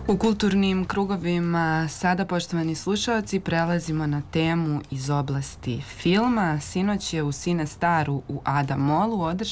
U kulturnim krugovima sada, poštovani slušalci, prelazimo na temu iz oblasti filma. Sinoć je u Cine Staru u Ada Mallu održan